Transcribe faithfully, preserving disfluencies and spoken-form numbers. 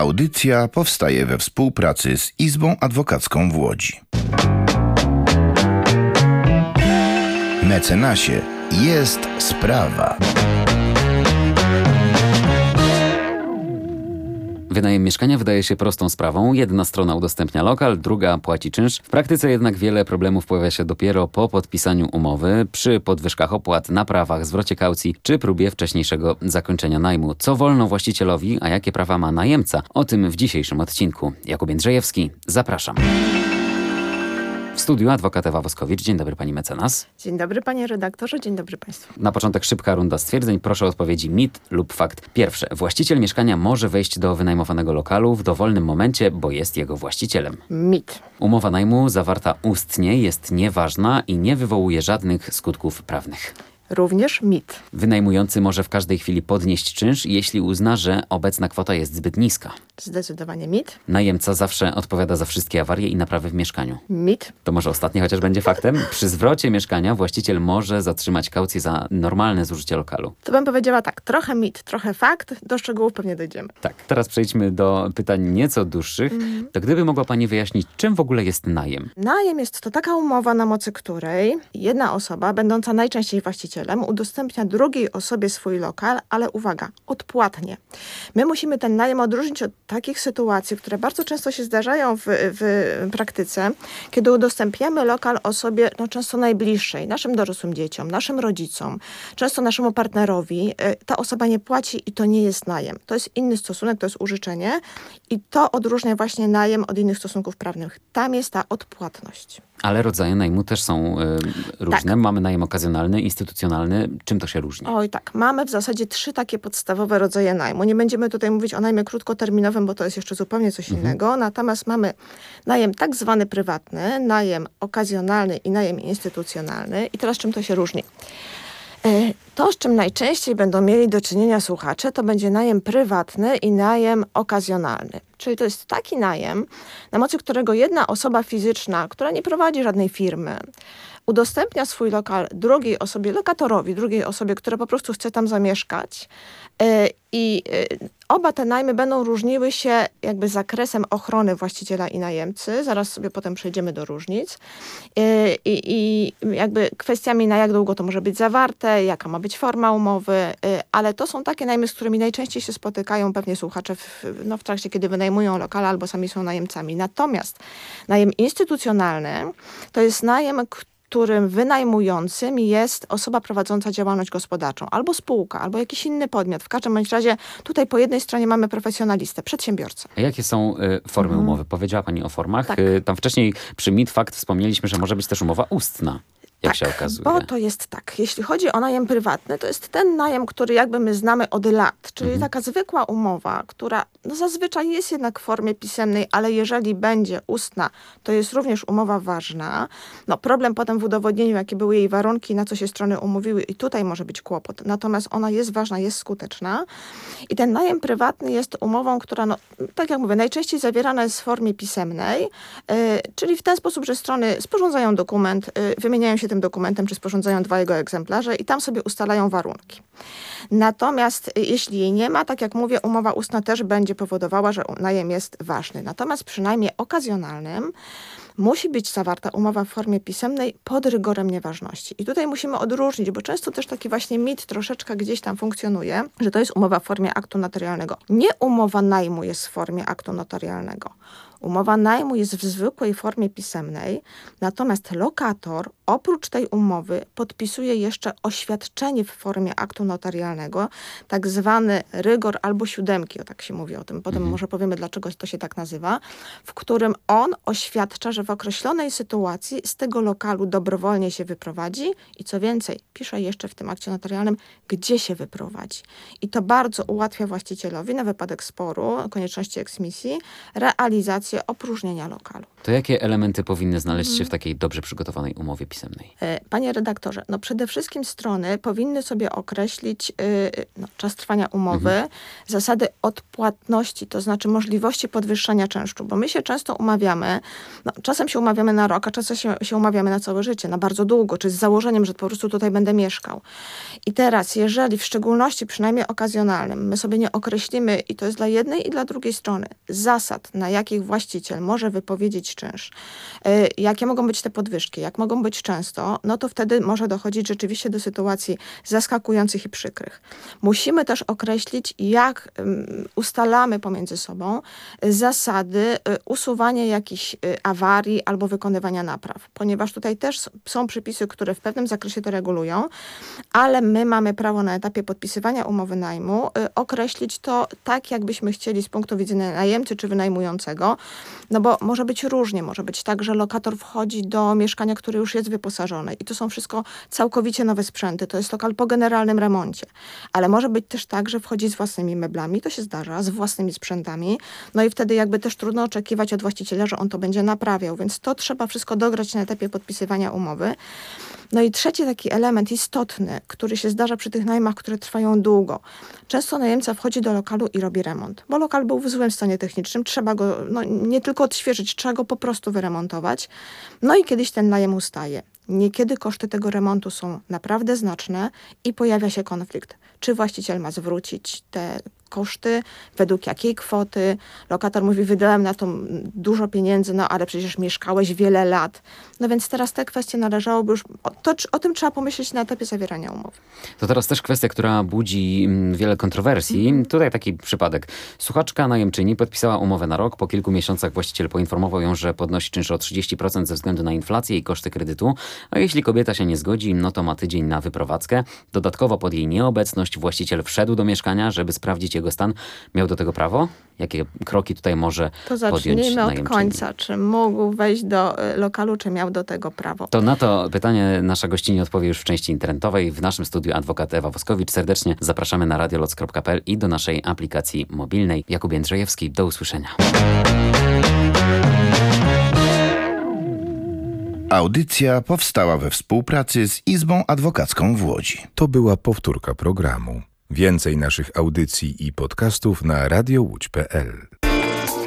Audycja powstaje we współpracy z Izbą Adwokacką w Łodzi. Mecenasie jest sprawa. Wynajem mieszkania wydaje się prostą sprawą. Jedna strona udostępnia lokal, druga płaci czynsz. W praktyce jednak wiele problemów pojawia się dopiero po podpisaniu umowy, przy podwyżkach opłat, naprawach, zwrocie kaucji czy próbie wcześniejszego zakończenia najmu. Co wolno właścicielowi, a jakie prawa ma najemca? O tym w dzisiejszym odcinku. Jakub Jędrzejewski, zapraszam. W studiu adwokat Ewa Woskowicz. Dzień dobry pani mecenas. Dzień dobry panie redaktorze, dzień dobry państwu. Na początek szybka runda stwierdzeń. Proszę o odpowiedzi mit lub fakt. Pierwsze. Właściciel mieszkania może wejść do wynajmowanego lokalu w dowolnym momencie, bo jest jego właścicielem. Mit. Umowa najmu zawarta ustnie jest nieważna i nie wywołuje żadnych skutków prawnych. Również mit. Wynajmujący może w każdej chwili podnieść czynsz, jeśli uzna, że obecna kwota jest zbyt niska. Zdecydowanie mit. Najemca zawsze odpowiada za wszystkie awarie i naprawy w mieszkaniu. Mit. To może ostatnie chociaż będzie faktem. Przy zwrocie mieszkania właściciel może zatrzymać kaucję za normalne zużycie lokalu. To bym powiedziała tak, trochę mit, trochę fakt, do szczegółów pewnie dojdziemy. Tak, teraz przejdźmy do pytań nieco dłuższych. Mm. To gdyby mogła pani wyjaśnić, czym w ogóle jest najem? Najem jest to taka umowa, na mocy której jedna osoba, będąca najczęściej właścicielem, udostępnia drugiej osobie swój lokal, ale uwaga, odpłatnie. My musimy ten najem odróżnić od takich sytuacji, które bardzo często się zdarzają w, w praktyce, kiedy udostępniamy lokal osobie no, często najbliższej, naszym dorosłym dzieciom, naszym rodzicom, często naszemu partnerowi. Ta osoba nie płaci i to nie jest najem. To jest inny stosunek, to jest użyczenie i to odróżnia właśnie najem od innych stosunków prawnych. Tam jest ta odpłatność. Ale rodzaje najmu też są y, różne. Tak. Mamy najem okazjonalny, instytucjonalny. Czym to się różni? Oj tak, mamy w zasadzie trzy takie podstawowe rodzaje najmu. Nie będziemy tutaj mówić o najmie krótkoterminowym, bo to jest jeszcze zupełnie coś mhm. innego. Natomiast mamy najem tak zwany prywatny, najem okazjonalny i najem instytucjonalny. I teraz czym to się różni? To, z czym najczęściej będą mieli do czynienia słuchacze, to będzie najem prywatny i najem okazjonalny. Czyli to jest taki najem, na mocy którego jedna osoba fizyczna, która nie prowadzi żadnej firmy, udostępnia swój lokal drugiej osobie, lokatorowi, drugiej osobie, która po prostu chce tam zamieszkać. I oba te najmy będą różniły się jakby zakresem ochrony właściciela i najemcy. Zaraz sobie potem przejdziemy do różnic. I, i jakby kwestiami, na jak długo to może być zawarte, jaka ma być forma umowy, ale to są takie najmy, z którymi najczęściej się spotykają pewnie słuchacze w, no, w trakcie, kiedy wynajmują lokale albo sami są najemcami. Natomiast najem instytucjonalny to jest najem, którym wynajmującym jest osoba prowadząca działalność gospodarczą, albo spółka, albo jakiś inny podmiot. W każdym bądź razie tutaj po jednej stronie mamy profesjonalistę, przedsiębiorcę. A jakie są y, formy mhm. umowy? Powiedziała pani o formach. Tak. Y, tam wcześniej przy mit fakt wspomnieliśmy, że może być też umowa ustna. Jak tak, się okazuje. Bo to jest tak, jeśli chodzi o najem prywatny, to jest ten najem, który jakby my znamy od lat, czyli mhm. taka zwykła umowa, która no zazwyczaj jest jednak w formie pisemnej, ale jeżeli będzie ustna, to jest również umowa ważna. No problem potem w udowodnieniu, jakie były jej warunki, na co się strony umówiły i tutaj może być kłopot. Natomiast ona jest ważna, jest skuteczna i ten najem prywatny jest umową, która, no, tak jak mówię, najczęściej zawierana jest w formie pisemnej, yy, czyli w ten sposób, że strony sporządzają dokument, yy, wymieniają się tym dokumentem, czy sporządzają dwa jego egzemplarze i tam sobie ustalają warunki. Natomiast jeśli jej nie ma, tak jak mówię, umowa ustna też będzie powodowała, że najem jest ważny. Natomiast przy najmie okazjonalnym musi być zawarta umowa w formie pisemnej pod rygorem nieważności. I tutaj musimy odróżnić, bo często też taki właśnie mit troszeczkę gdzieś tam funkcjonuje, że to jest umowa w formie aktu notarialnego. Nie umowa najmu jest w formie aktu notarialnego. Umowa najmu jest w zwykłej formie pisemnej, natomiast lokator oprócz tej umowy podpisuje jeszcze oświadczenie w formie aktu notarialnego, tak zwany rygor albo siódemki, o tak się mówi o tym, potem mhm. może powiemy, dlaczego to się tak nazywa, w którym on oświadcza, że w określonej sytuacji z tego lokalu dobrowolnie się wyprowadzi i co więcej, pisze jeszcze w tym akcie notarialnym, gdzie się wyprowadzi. I to bardzo ułatwia właścicielowi na wypadek sporu, konieczności eksmisji, realizację sytuację opróżnienia lokalu. To jakie elementy powinny znaleźć się w takiej dobrze przygotowanej umowie pisemnej? Panie redaktorze, no przede wszystkim strony powinny sobie określić yy, no, czas trwania umowy, mhm. zasady odpłatności, to znaczy możliwości podwyższania czynszu, bo my się często umawiamy, no, czasem się umawiamy na rok, a czasem się, się umawiamy na całe życie, na bardzo długo, czy z założeniem, że po prostu tutaj będę mieszkał. I teraz, jeżeli w szczególności, przynajmniej okazjonalnym, my sobie nie określimy, i to jest dla jednej i dla drugiej strony, zasad, na jakich właściciel może wypowiedzieć czynsz, yy, jakie mogą być te podwyżki, jak mogą być często, no to wtedy może dochodzić rzeczywiście do sytuacji zaskakujących i przykrych. Musimy też określić, jak um, ustalamy pomiędzy sobą zasady y, usuwania jakichś y, awarii albo wykonywania napraw, ponieważ tutaj też są przepisy, które w pewnym zakresie to regulują, ale my mamy prawo na etapie podpisywania umowy najmu y, określić to tak, jakbyśmy chcieli z punktu widzenia najemcy czy wynajmującego, no bo może być różnie, może być tak, że lokator wchodzi do mieszkania, które już jest wyposażone i to są wszystko całkowicie nowe sprzęty, to jest lokal po generalnym remoncie, ale może być też tak, że wchodzi z własnymi meblami, to się zdarza, z własnymi sprzętami, no i wtedy jakby też trudno oczekiwać od właściciela, że on to będzie naprawiał, więc to trzeba wszystko dograć na etapie podpisywania umowy. No i trzeci taki element istotny, który się zdarza przy tych najmach, które trwają długo. Często najemca wchodzi do lokalu i robi remont, bo lokal był w złym stanie technicznym, trzeba go no, nie tylko odświeżyć, trzeba go po prostu wyremontować. No i kiedyś ten najem ustaje. Niekiedy koszty tego remontu są naprawdę znaczne i pojawia się konflikt. Czy właściciel ma zwrócić te koszty, według jakiej kwoty? Lokator mówi, wydałem na to dużo pieniędzy, no ale przecież mieszkałeś wiele lat. No więc teraz te kwestie należałoby już, o, to, o tym trzeba pomyśleć na etapie zawierania umowy. To teraz też kwestia, która budzi wiele kontrowersji. Mm. Tutaj taki przypadek. Słuchaczka najemczyni podpisała umowę na rok. Po kilku miesiącach właściciel poinformował ją, że podnosi czynsz o trzydzieści procent ze względu na inflację i koszty kredytu. A jeśli kobieta się nie zgodzi, no to ma tydzień na wyprowadzkę. Dodatkowo pod jej nieobecność właściciel wszedł do mieszkania, żeby sprawdzić jego stan. Miał do tego prawo? Jakie kroki tutaj może to podjąć zacznijmy od najemczyni? końca. Czy mógł wejść do y, lokalu, czy miał do tego prawo? To na to pytanie nasza gościni odpowie już w części internetowej. W naszym studiu adwokat Ewa Woskowicz. Serdecznie zapraszamy na radioloc kropka p l i do naszej aplikacji mobilnej. Jakub Jędrzejewski, do usłyszenia. Audycja powstała we współpracy z Izbą Adwokacką w Łodzi. To była powtórka programu. Więcej naszych audycji i podcastów na radioludź kropka p l.